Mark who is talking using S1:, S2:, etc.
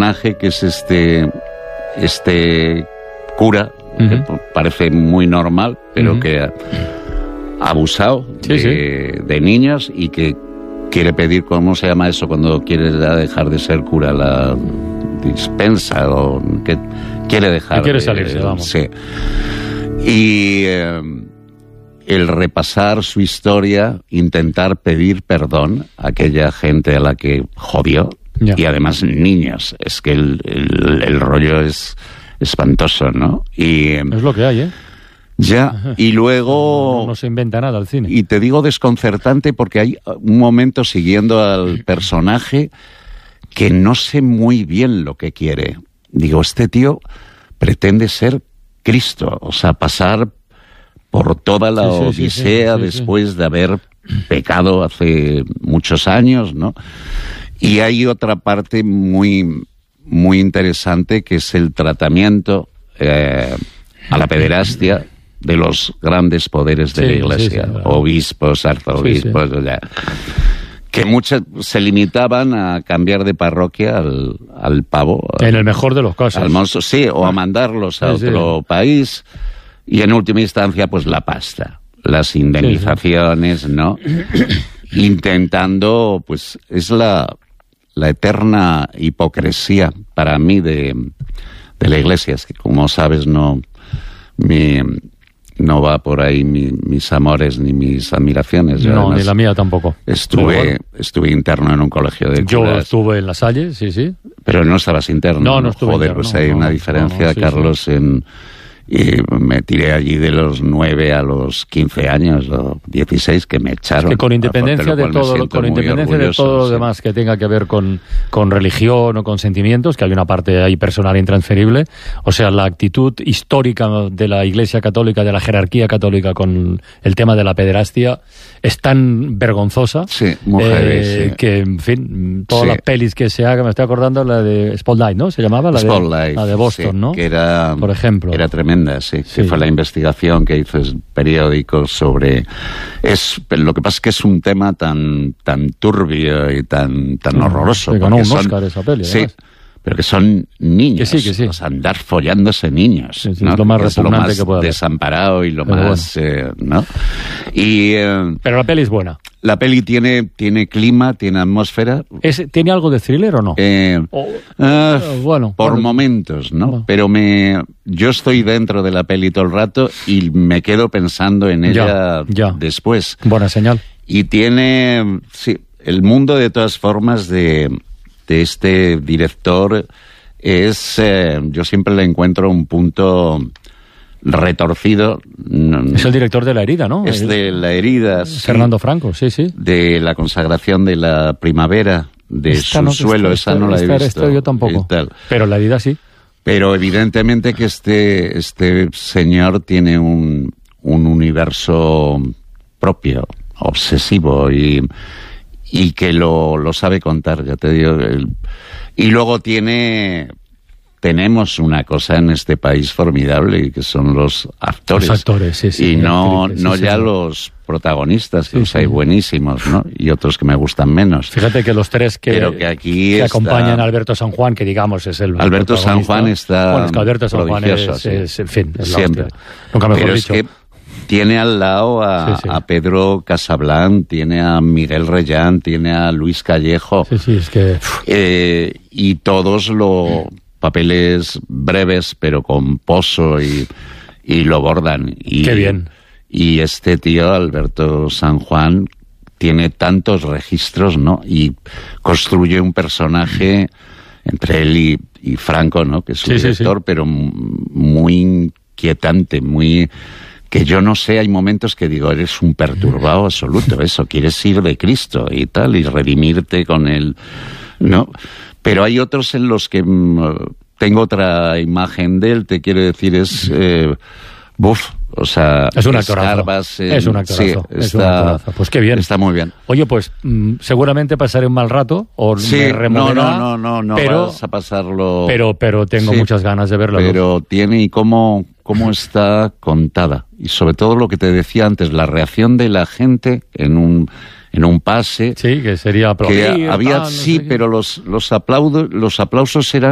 S1: personaje que es este cura, que parece muy normal, pero que ha abusado de niños y que quiere pedir, ¿cómo se llama eso cuando quiere dejar de ser cura? La dispensa, o que quiere dejar...
S2: Que quiere salirse, vamos.
S1: Sí. Y el repasar su historia, intentar pedir perdón a aquella gente a la que jodió, y además niños. Es que el rollo es espantoso, ¿no? Y
S2: es lo que hay, ¿eh?
S1: Ya, y luego...
S2: No se inventa nada el cine.
S1: Y te digo desconcertante porque hay un momento siguiendo al personaje que no sé muy bien lo que quiere. Digo, este tío pretende ser Cristo, o sea, pasar por toda la odisea después de haber pecado hace muchos años, ¿no? Y hay otra parte muy, muy interesante que es el tratamiento a la pederastia de los grandes poderes de la Iglesia, obispos, arzobispos, que muchos se limitaban a cambiar de parroquia al pavo.
S2: En el mejor de los casos.
S1: Al monstruo, o a mandarlos a otro país, y en última instancia, pues la pasta, las indemnizaciones, ¿no? Intentando, pues, es la eterna hipocresía para mí de la Iglesia. Es que, como sabes, no va por ahí mis amores ni mis admiraciones.
S2: No, además, ni la mía tampoco.
S1: Estuve interno en un colegio de curas.
S2: Yo estuve en La Salle, sí.
S1: Pero no estabas interno.
S2: No estuve interno.
S1: Pues hay una diferencia, Carlos, y me tiré allí de los 9 a los 15 años o 16 que me echaron.
S2: Es que con independencia de todo lo demás que tenga que ver con religión o con sentimientos, que hay una parte ahí personal intransferible, o sea, la actitud histórica de la Iglesia Católica, de la jerarquía católica con el tema de la pederastia es tan vergonzosa que, en fin, todas las pelis que se hagan, me estoy acordando la de Spotlight, ¿no? Se llamaba la de Boston, ¿no?
S1: Que era,
S2: por ejemplo,
S1: era tremenda. Que fue la investigación que hizo el periódico sobre... Lo que pasa es que es un tema tan turbio y tan horroroso.
S2: Que ganó un Oscar esa peli, además.
S1: Pero que son niños.
S2: Que sí.
S1: O sea, andar follándose niños.
S2: ¿No? Es lo más repugnante que puede haber.
S1: Desamparado y lo más... ¿no?
S2: Pero la peli es buena.
S1: La peli tiene clima, tiene atmósfera.
S2: ¿Tiene algo de thriller o no?
S1: Por momentos, ¿no? Bueno. Pero yo estoy dentro de la peli todo el rato y me quedo pensando en ella después.
S2: Buena señal.
S1: Y tiene... Sí, el mundo, de todas formas, de este director es... yo siempre le encuentro un punto retorcido.
S2: Es el director de La Herida, ¿no?
S1: Es de La Herida,
S2: Fernando Franco, sí.
S1: De La consagración de la primavera, de Subsuelo, esa no la he visto.
S2: Yo tampoco, pero La Herida sí.
S1: Pero evidentemente que este señor tiene un universo propio, obsesivo, y que lo sabe contar, ya te digo. Y luego tenemos una cosa en este país formidable, que son los actores.
S2: Los actores, sí.
S1: Y no ya los protagonistas, que los hay buenísimos, ¿no? Y otros que me gustan menos.
S2: Fíjate que los tres que
S1: aquí
S2: acompañan a Alberto San Juan, que digamos es el
S1: Alberto San Juan está...
S2: Bueno, es que Alberto San Juan es en fin, es
S1: siempre.
S2: Nunca mejor dicho.
S1: Es que tiene al lado a Pedro Casablanc, tiene a Miguel Reyán, tiene a Luis Callejo.
S2: Sí, es que...
S1: y todos papeles breves, pero con pozo, y lo bordan.
S2: Qué bien.
S1: Y este tío, Alberto San Juan, tiene tantos registros, ¿no? Y construye un personaje entre él y Franco, ¿no? Que es su director, pero muy inquietante, muy... Que yo no sé, hay momentos que digo, eres un perturbado absoluto, eso, quieres ir de Cristo y tal, y redimirte con él, ¿no? Pero hay otros en los que tengo otra imagen de él, te quiero decir, es... o sea...
S2: Es un actorazo. Es un actorazo. Pues qué bien.
S1: Está muy bien.
S2: Oye, pues seguramente pasaré un mal rato, o me removerá.
S1: No vas a pasarlo...
S2: Pero tengo muchas ganas de verlo.
S1: Pero tiene, y cómo está contada. Y sobre todo lo que te decía antes, la reacción de la gente en un pase.
S2: Sí, que sería aplaudir.
S1: Que había, pero los aplausos eran